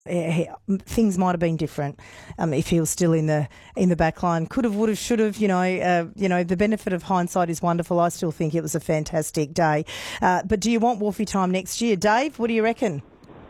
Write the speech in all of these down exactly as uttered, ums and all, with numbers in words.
eh, things might have been different um, if he was still in the in the back line. Could have, would have, should have. You know, uh, you know. The benefit of hindsight is wonderful. I still think it was a fantastic day. Uh, but do you want Wolfie time next year, Dave? What do you reckon?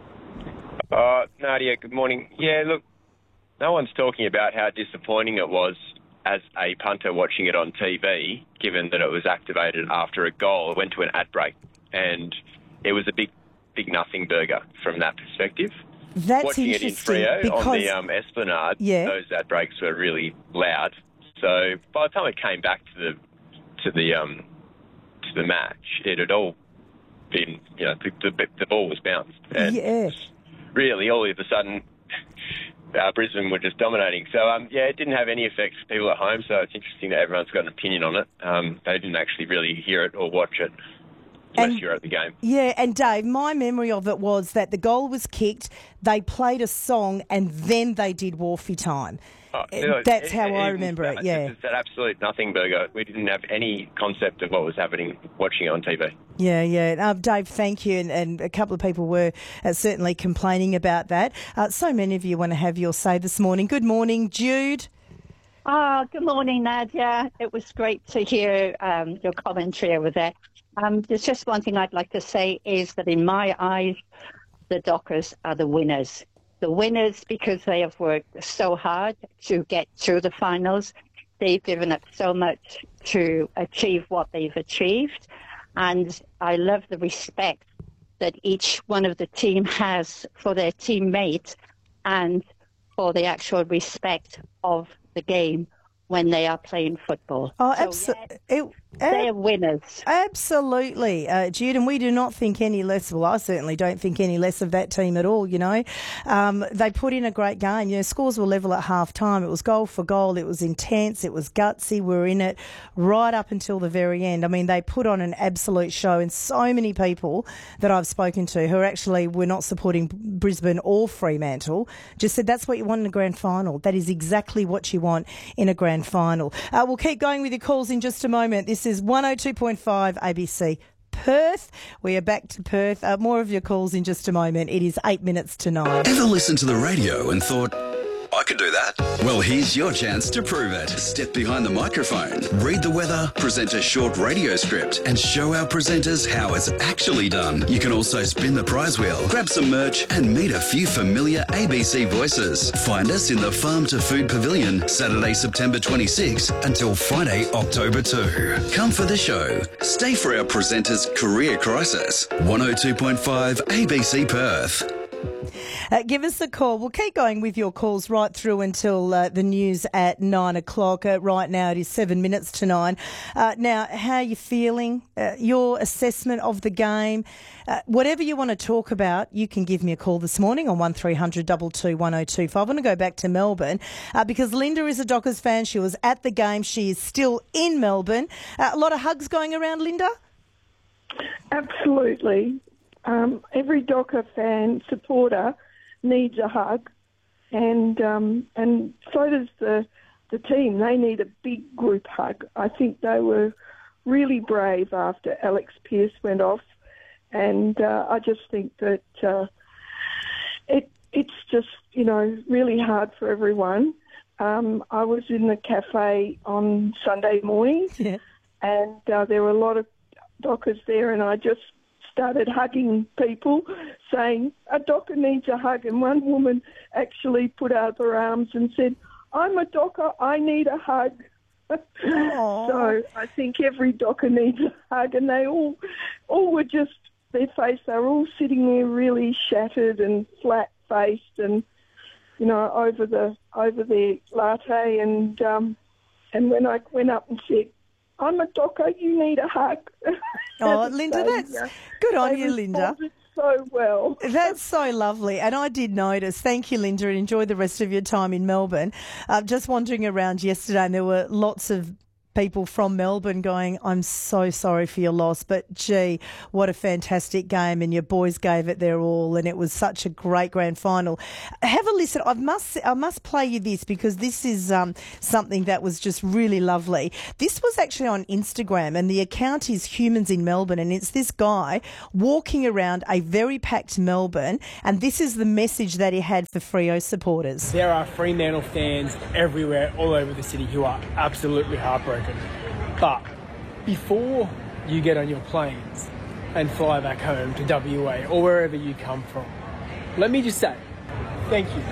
Uh, Nadia, good morning. Yeah, look, no one's talking about how disappointing it was as a punter watching it on T V, given that it was activated after a goal. It went to an ad break, and it was a big, big nothing burger from that perspective. That's Watching it in Freo because, on the um, Esplanade, yeah. those ad breaks were really loud. So by the time it came back to the to the um, to the match, it had all been, you know, the, the, the ball was bounced. And yeah. really, all of a sudden, uh, Brisbane were just dominating. So, um, yeah, it didn't have any effect for people at home, so it's interesting that everyone's got an opinion on it. Um, they didn't actually really hear it or watch it unless And- you're at the game. Yeah, and Dave, my memory of it was that the goal was kicked, they played a song, and then they did Wolfie time. Oh, you know, That's how it- I it- remember it, it, yeah. It's an absolute nothing burger. We didn't have any concept of what was happening watching it on T V. Yeah, yeah. Um, Dave, thank you. And, and a couple of people were uh, certainly complaining about that. Uh, so many of you want to have your say this morning. Good morning, Jude. Ah, good morning, Nadia. It was great to hear um, your commentary over there. Um, there's just one thing I'd like to say is that in my eyes, the Dockers are the winners. The winners because they have worked so hard to get through the finals. They've given up so much to achieve what they've achieved. And I love the respect that each one of the team has for their teammates and for the actual respect of the game when they are playing football. Oh, So, absolutely. yes, they are winners. Absolutely, uh, Jude, and we do not think any less, well, I certainly don't think any less of that team at all, you know. Um, they put in a great game. You know, scores were level at half-time. It was goal for goal. It was intense. It was gutsy. We were in it right up until the very end. I mean, they put on an absolute show, and so many people that I've spoken to who actually were not supporting Brisbane or Fremantle just said that's what you want in a grand final. That is exactly what you want in a grand final. Uh, we'll keep going with your calls in just a moment. This is one oh two point five A B C Perth. We are back to Perth. Uh, more of your calls in just a moment. It is eight minutes to nine. Ever listened to the radio and thought, I could do that? Well, here's your chance to prove it. Step behind the microphone, read the weather, present a short radio script, and show our presenters how it's actually done. You can also spin the prize wheel, grab some merch, and meet a few familiar A B C voices. Find us in the Farm to Food Pavilion, Saturday, September twenty-sixth until Friday, October second. Come for the show. Stay for our presenters' career crisis. one oh two point five A B C Perth. Uh, give us a call. We'll keep going with your calls right through until uh, the news at nine o'clock. Uh, right now it is seven minutes to nine. Uh, now, how are you feeling? Uh, your assessment of the game? Uh, whatever you want to talk about, you can give me a call this morning on one three hundred two two one oh two five. I want to go back to Melbourne uh, because Linda is a Dockers fan. She was at the game. She is still in Melbourne. Uh, a lot of hugs going around, Linda? Absolutely. Um, every Docker fan, supporter, needs a hug, and um, and so does the the team. They need a big group hug. I think they were really brave after Alex Pearce went off, and uh, I just think that uh, it it's just you know really hard for everyone. Um, I was in the cafe on Sunday morning, Yeah. and uh, there were a lot of Dockers there, and I just started hugging people, saying, a Docker needs a hug. And one woman actually put out her arms and said, I'm a Docker, I need a hug. So I think every Docker needs a hug. And they all all were just, their face, they were all sitting there really shattered and flat-faced and, you know, over the over their latte. And, um, and when I went up and said, I'm a Docker, you need a hug. Oh, Linda, So, that's yeah, good on they you, Linda. responded so well. That's so lovely. And I did notice. Thank you, Linda, and enjoy the rest of your time in Melbourne. Uh, just wandering around yesterday, and there were lots of people from Melbourne going, I'm so sorry for your loss, but gee, what a fantastic game, and your boys gave it their all, and it was such a great grand final. Have a listen. I must I must play you this because this is um, something that was just really lovely. This was actually on Instagram, and the account is Humans in Melbourne, and it's this guy walking around a very packed Melbourne, and this is the message that he had for Freo supporters. There are Fremantle fans everywhere, all over the city, who are absolutely heartbroken. But before you get on your planes and fly back home to W A or wherever you come from, let me just say thank you.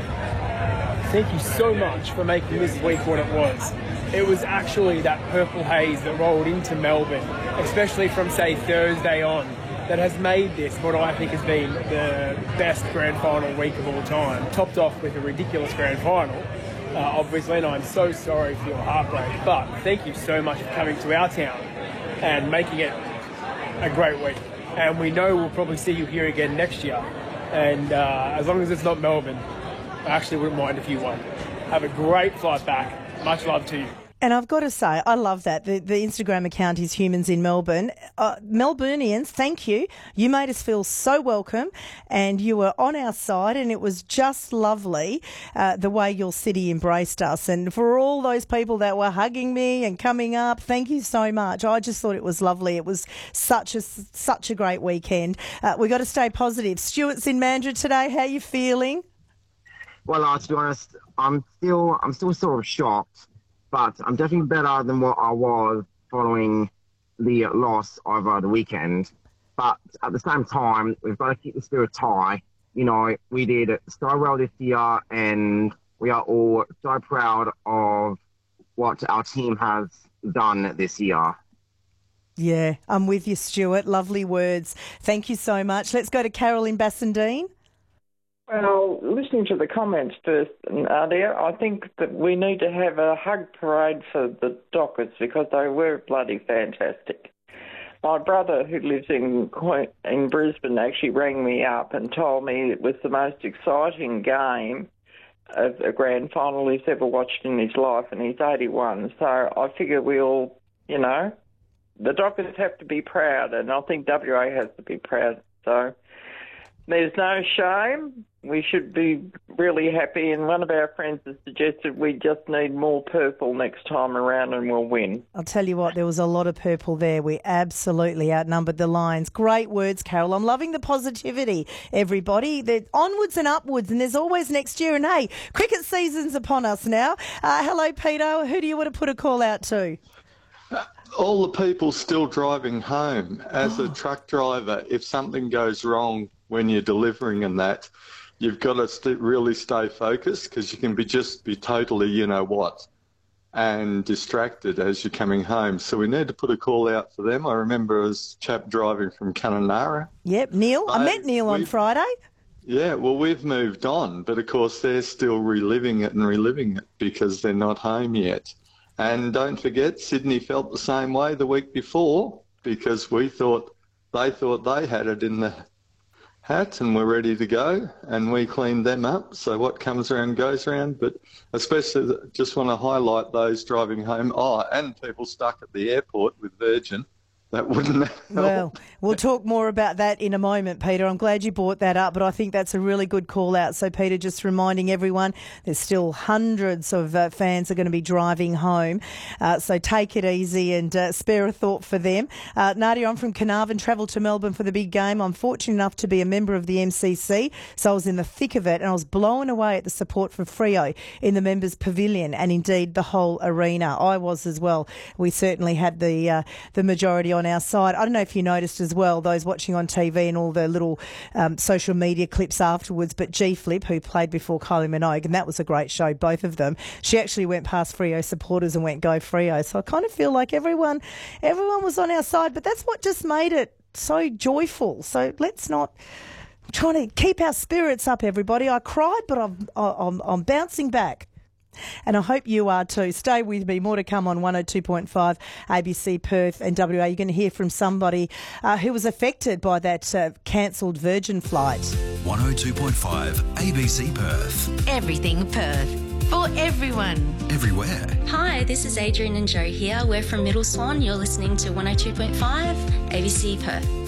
Thank you so much for making this week what it was. It was actually that purple haze that rolled into Melbourne, especially from, say, Thursday on, that has made this what I think has been the best grand final week of all time, topped off with a ridiculous grand final, uh, obviously, and I'm so sorry for your heartbreak, but thank you so much for coming to our town and making it a great week. And we know we'll probably see you here again next year, and uh, as long as it's not Melbourne, I actually wouldn't mind if you won. Have a great flight back. Much love to you. And I've got to say, I love that. The, the Instagram account is Humans in Melbourne. Uh, Melburnians, thank you. You made us feel so welcome, and you were on our side, and it was just lovely uh, the way your city embraced us. And for all those people that were hugging me and coming up, thank you so much. I just thought it was lovely. It was such a such a great weekend. Uh, we got to stay positive. Stuart's in Mandurah today. How are you feeling? Well, uh, to be honest, I'm still I'm still sort of shocked. But I'm definitely better than what I was following the loss over the weekend. But at the same time, we've got to keep the spirit high. You know, we did so well this year, and we are all so proud of what our team has done this year. Yeah, I'm with you, Stuart. Lovely words. Thank you so much. Let's go to Carol in Bassendean. Well, listening to the comments first, Nadia, I think that we need to have a hug parade for the Dockers because they were bloody fantastic. My brother, who lives in in Brisbane, actually rang me up and told me it was the most exciting game of a grand final he's ever watched in his life, and he's eighty-one. So I figure we all, you know, the Dockers have to be proud, and I think W A has to be proud. So there's no shame. We should be really happy, and one of our friends has suggested we just need more purple next time around and we'll win. I'll tell you what, there was a lot of purple there. We absolutely outnumbered the Lions. Great words, Carol. I'm loving the positivity, everybody. They're onwards and upwards, and there's always next year. And, hey, cricket season's upon us now. Uh, hello, Peter. Who do you want to put a call out to? All the people still driving home. As a truck driver, if something goes wrong when you're delivering and that, you've got to st- really stay focused because you can be just be totally, you know what, and distracted as you're coming home. So we need to put a call out for them. I remember as a chap driving from Kununurra. Yep, Neil. They, I met Neil on Friday. Yeah, well, we've moved on, but of course they're still reliving it and reliving it because they're not home yet. And don't forget, Sydney felt the same way the week before because we thought they thought they had it in the hat and we're ready to go, and we cleaned them up. So what comes around goes around. But especially just want to highlight those driving home. Oh, and people stuck at the airport with Virgin. That wouldn't help. Well, we'll talk more about that in a moment, Peter. I'm glad you brought that up, but I think that's a really good call out. So, Peter, just reminding everyone, there's still hundreds of uh, fans are going to be driving home. Uh, so take it easy and uh, spare a thought for them. Uh, Nadia, I'm from Carnarvon, travelled to Melbourne for the big game. I'm fortunate enough to be a member of the M C C, so I was in the thick of it, and I was blown away at the support for Freo in the members' pavilion and indeed the whole arena. I was as well. We certainly had the uh, the majority on our side. I don't know if you noticed as well, those watching on T V and all the little um, social media clips afterwards, but G Flip, who played before Kylie Minogue, and that was a great show, both of them, she actually went past Freo supporters and went, go Freo. So I kind of feel like everyone, everyone was on our side, but that's what just made it so joyful. So let's not... I'm trying to keep our spirits up, everybody. I cried, but I'm, I'm, I'm bouncing back. And I hope you are too. Stay with me. More to come on one oh two point five A B C Perth and W A. You're going to hear from somebody uh, who was affected by that uh, cancelled Virgin flight. one oh two point five A B C Perth. Everything Perth. for everyone. Everywhere. Hi, this is Adrian and Joe here. We're from Middle Swan. You're listening to one oh two point five A B C Perth.